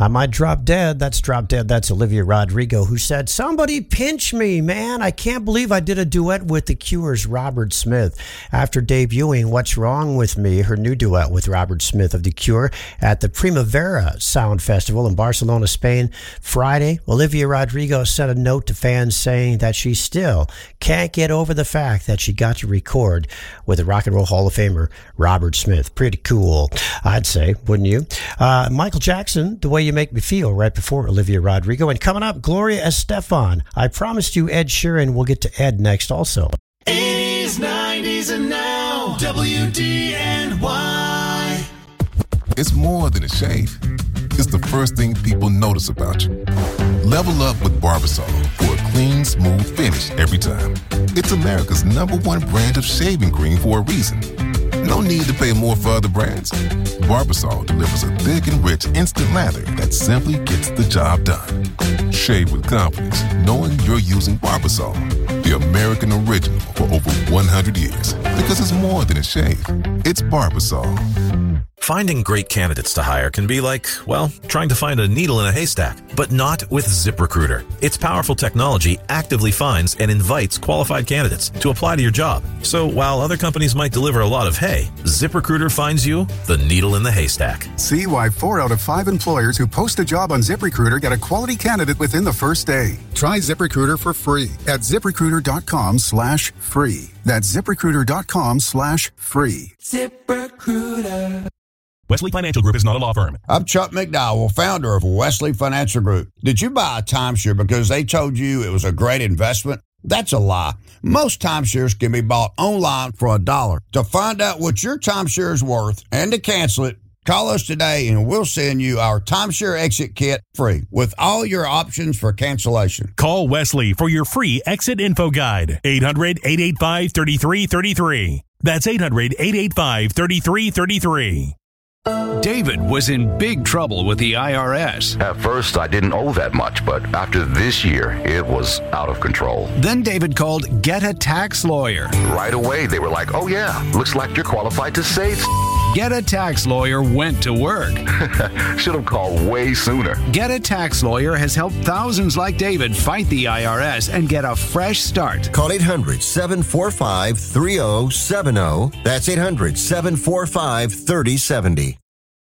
I might drop dead. That's Drop Dead. That's Olivia Rodrigo, who said, "Somebody pinch me, man. I can't believe I did a duet with The Cure's Robert Smith." After debuting What's Wrong With Me, her new duet with Robert Smith of The Cure at the Primavera Sound Festival in Barcelona, Spain, Friday, Olivia Rodrigo sent a note to fans saying that she still can't get over the fact that she got to record with the Rock and Roll Hall of Famer Robert Smith. Pretty cool, I'd say, wouldn't you? Michael Jackson, The Way You Make Me Feel, right before Olivia Rodrigo. And coming up, Gloria Estefan. I promised you Ed Sheeran. We'll get to Ed next also. 80s, 90s, and now, WDNY. It's more than a shave. It's the first thing people notice about you. Level up with Barbasol for a clean, smooth finish every time. It's America's #1 brand of shaving cream for a reason. No need to pay more for other brands. Barbasol delivers a thick and rich instant lather that simply gets the job done. Shave with confidence, knowing you're using Barbasol, the American original for over 100 years. Because it's more than a shave. It's Barbasol. Finding great candidates to hire can be like, well, trying to find a needle in a haystack, but not with ZipRecruiter. Its powerful technology actively finds and invites qualified candidates to apply to your job. So while other companies might deliver a lot of hay, ZipRecruiter finds you the needle in the haystack. See why 4 out of 5 employers who post a job on ZipRecruiter get a quality candidate within the first day. Try ZipRecruiter for free at ZipRecruiter.com/free. That's ZipRecruiter.com/free. ZipRecruiter. Wesley Financial Group is not a law firm. I'm Chuck McDowell, founder of Wesley Financial Group. Did you buy a timeshare because they told you it was a great investment? That's a lie. Most timeshares can be bought online for $1. To find out what your timeshare is worth and to cancel it, call us today and we'll send you our timeshare exit kit free with all your options for cancellation. Call Wesley for your free exit info guide. 800-885-3333. That's 800-885-3333. David was in big trouble with the IRS. At first, I didn't owe that much, but after this year, it was out of control. Then David called Get a Tax Lawyer. Right away, they were like, "Oh yeah, looks like you're qualified to save." Get a Tax Lawyer went to work. Should have called way sooner. Get a Tax Lawyer has helped thousands like David fight the IRS and get a fresh start. Call 800-745-3070. That's 800-745-3070.